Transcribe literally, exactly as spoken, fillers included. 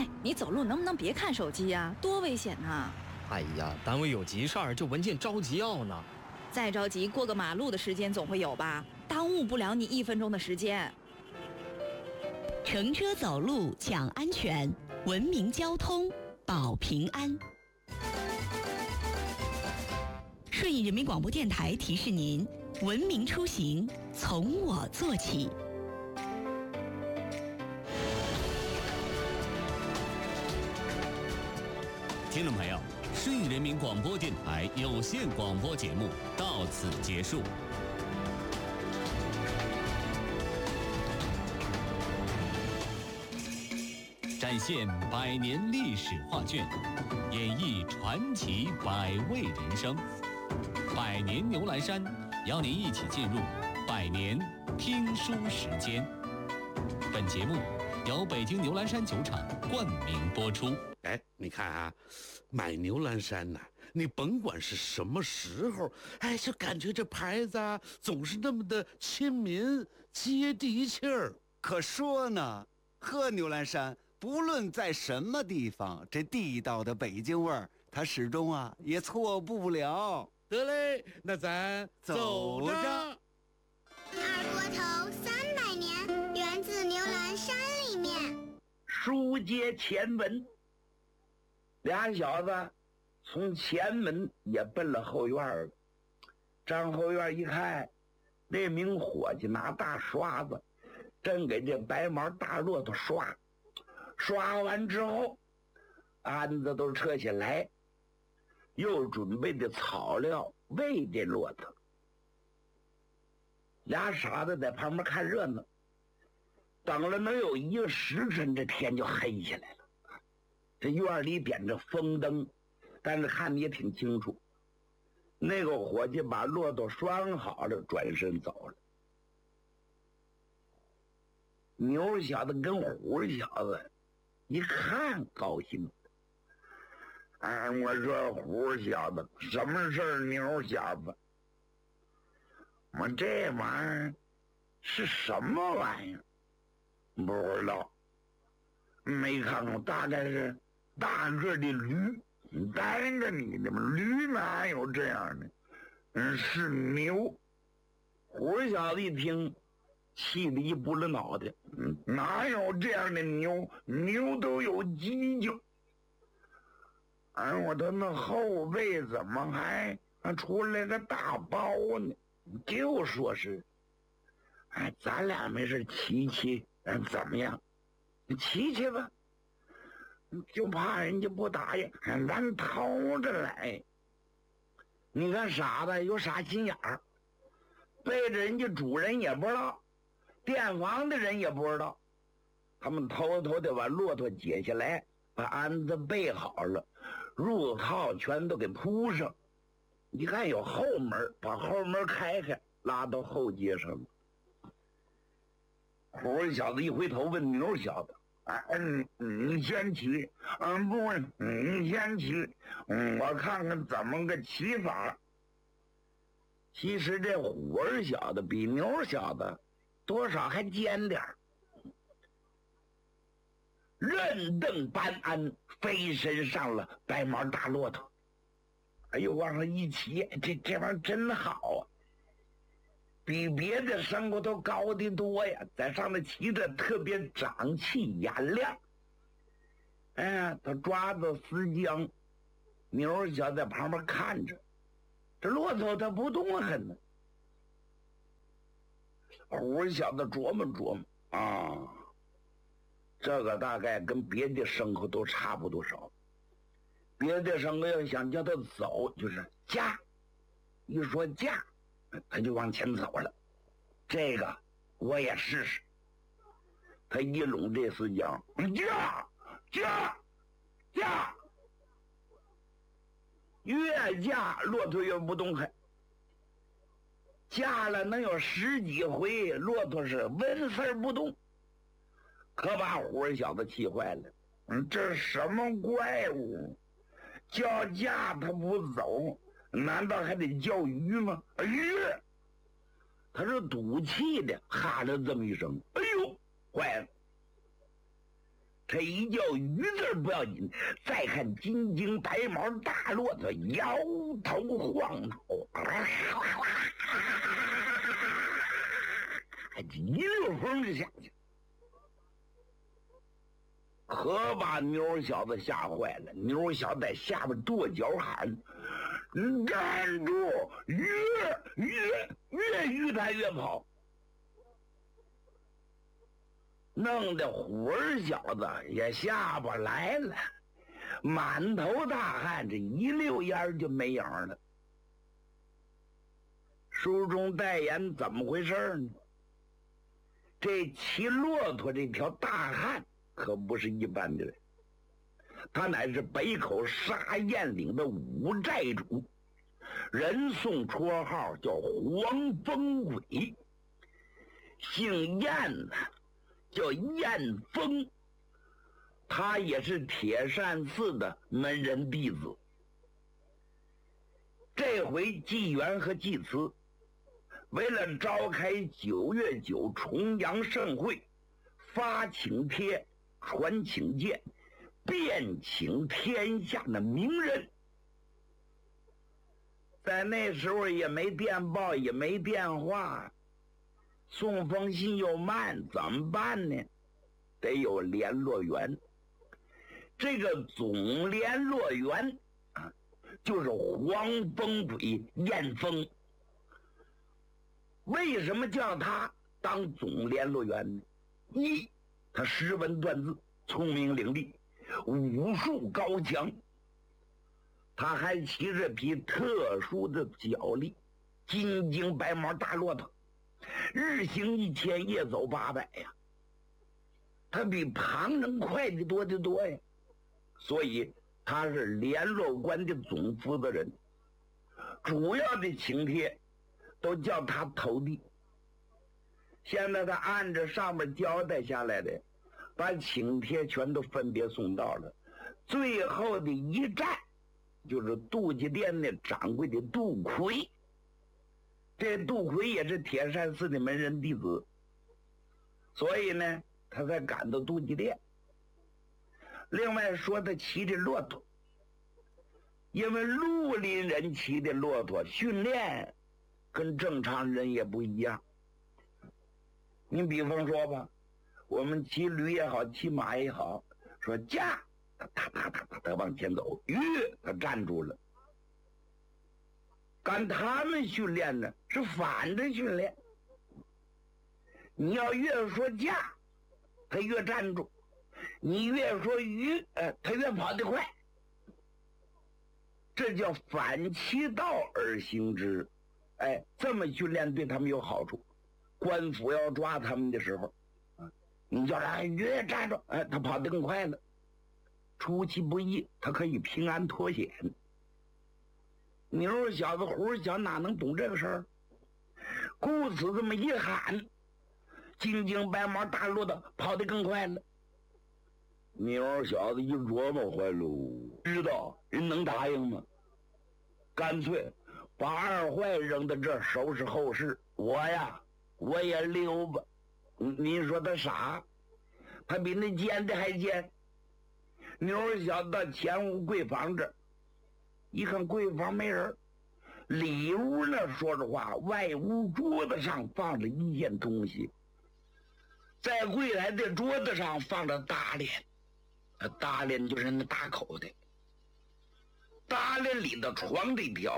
你走路能不能别看手机呀、啊？多危险呐！ 哎呀，单位有急事儿，这文件着急要呢。 再着急，过个马路的时间总会有吧？耽误不了你一分钟的时间。 乘车走路讲安全，文明交通保平安。顺义人民广播电台提示您：文明出行从我做起。 听众朋友，顺义人民广播电台有线广播节目到此结束。展现百年历史画卷，演绎传奇百味人生。百年牛栏山，邀您一起进入百年听书时间。本节目由北京牛栏山酒厂冠名播出。 哎，你看啊，买牛栏山呐、啊，你甭管是什么时候，哎，就感觉这牌子啊，总是那么的亲民、接地气儿。 可说呢，喝牛栏山，不论在什么地方，这地道的北京味儿，它始终啊也错不了。 得嘞，那咱走着。 二锅头三百年，源自牛栏山里面。 书接前文，俩小子从前门也奔了后院了。张后院一看，那名伙计拿大刷子，正给这白毛大骆驼刷。刷完之后，鞍子都撤下来，又准备的草料喂这骆驼。俩傻子在旁边看热闹，等了能有一个时辰，这天就黑下来了。这院里点着风灯，但是看的也挺清楚。那个伙计把骆驼拴好了，转身走了。牛小子跟虎小子一看高兴，哎，我说虎小子，什么事儿？牛小子，我这玩意儿是什么玩意儿？不知道，没看过，大概是大个的驴。你带着你的吗？驴哪有这样的？嗯，是牛。虎小子一听，气得一拨了脑袋。嗯，哪有这样的牛？牛都有犄角。哎，我的那后背怎么还出来个大包呢？就说是，哎，咱俩没事骑骑，嗯，怎么样？骑骑吧。就怕人家不答应，咱偷着来。你看傻子有傻心眼儿，背着人家主人也不知道，店房的人也不知道。他们偷偷的把骆驼解下来，把鞍子备好了，入套全都给铺上。你看有后门，把后门开开，拉到后街上。虎小子一回头问牛小子，嗯，你先骑，嗯，不，你先骑，嗯，我看看怎么个骑法。其实这虎儿小子比牛小子多少还尖点儿，任蹬搬鞍，飞身上了白毛大骆驼。哎呦，往上一骑，这这玩意儿真好啊，比别的牲口都高的多呀，在上面骑着特别长气眼亮。哎呀，他抓着丝缰，牛小在旁边看着，这骆驼它不动弹呢。虎小子琢磨琢磨啊，这个大概跟别的牲口都差不多少。别的牲口要想叫他走，就是驾，一说驾，他就往前走了。这个我也试试。他一拢这丝缰，驾驾驾，越驾骆驼越不动弹。驾了能有十几回，骆驼是纹丝不动，可把虎小子气坏了。嗯，这什么怪物？叫驾他不走，难道还得叫鱼吗？鱼，他是赌气的，哈了这么一声，哎呦，坏了！ 他一叫鱼字不要紧，再看金睛白毛大骆驼摇头晃脑，一溜风就下去，可把牛小子吓坏了。牛小子在下边跺脚喊：“站住！越越越越他越跑。”弄得虎儿小子也下不来了，满头大汗，这一溜烟就没影了。书中代言怎么回事呢？这骑骆驼这条大汉可不是一般的人，他乃是北口沙堰岭的五寨主，人送绰号叫黄风鬼，姓燕呢，叫燕风，他也是铁扇寺的门人弟子。这回纪元和祭慈为了召开九月九重阳盛会，发请帖、传请柬，遍请天下的名人。在那时候也没电报，也没电话，送封信又慢，怎么办呢？得有联络员。这个总联络员啊，就是黄风鬼燕风。为什么叫他当总联络员呢？一，他识文断字，聪明伶俐，武术高强。他还骑着匹特殊的脚力，金睛白毛大骆驼，日行一千，夜走八百呀。他比旁人快得多得多呀，所以他是联络官的总负责人，主要的请帖都叫他投递。现在他按着上面交代下来的，把请帖全都分别送到了。最后的一站就是杜家店的掌柜的杜奎，这杜奎也是铁扇寺的门人弟子，所以呢他才赶到杜家店。另外说他骑着骆驼，因为绿林人骑的骆驼训练跟正常人也不一样。你比方说吧，我们骑驴也好，骑马也好，说驾，他哒哒哒哒哒往前走，吁，他站住了。赶他们训练呢是反着训练，你要越说驾，他越站住；你越说吁，呃，他越跑得快。这叫反其道而行之。哎，这么训练对他们有好处。官府要抓他们的时候，你叫他越站住，哎，他跑得更快了。出其不意，他可以平安脱险。牛小子、虎小哪能懂这个事儿？故此这么一喊，金睛白毛大骆驼跑得更快了。牛小子一琢磨，坏喽，知道人能答应吗？干脆把二坏扔到这儿收拾后事。我呀，我也溜吧。您说他傻？他比那奸的还奸。牛小子到前屋柜房这儿，一看柜房没人，里屋呢说着话，外屋桌子上放着一件东西，在柜台的桌子上放着大脸，大脸就是那大口的，大脸里的床这条